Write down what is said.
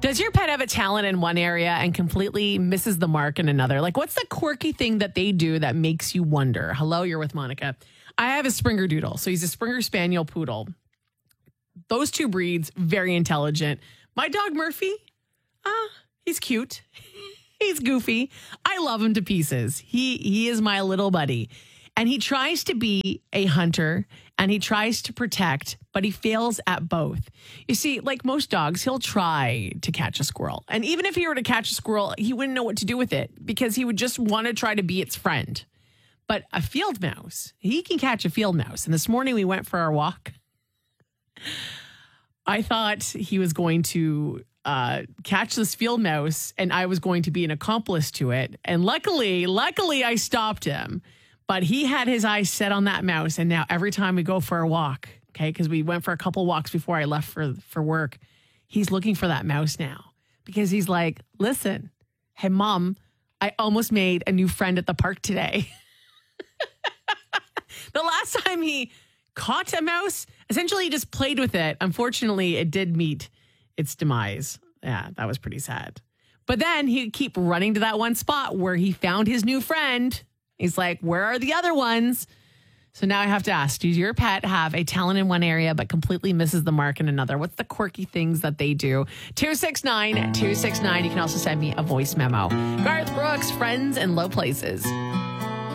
Does your pet have a talent in one area and completely misses the mark in another? Like, what's the quirky thing that they do that makes you wonder? Hello, you're with Monica. I have a Springer Doodle. So he's a Springer Spaniel Poodle. Those two breeds, very intelligent. My dog Murphy, he's cute. He's goofy. I love him to pieces. He is my little buddy. And he tries to be a hunter and he tries to protect, but he fails at both. You see, like most dogs, he'll try to catch a squirrel. And even if he were to catch a squirrel, he wouldn't know what to do with it because he would just want to try to be its friend. But a field mouse, he can catch a field mouse. And this morning we went for our walk. I thought he was going to catch this field mouse and I was going to be an accomplice to it. And luckily I stopped him. But he had his eyes set on that mouse. And now every time we go for a walk, okay, because we went for a couple walks before I left for work, he's looking for that mouse now. Because he's like, listen, hey, Mom, I almost made a new friend at the park today. The last time he caught a mouse, essentially he just played with it. Unfortunately, it did meet its demise. Yeah, that was pretty sad. But then he'd keep running to that one spot where he found his new friend. He's like, where are the other ones? So now I have to ask, does your pet have a talent in one area but completely misses the mark in another? What's the quirky things that they do? 269-269. You can also send me a voice memo. Garth Brooks, Friends in Low Places.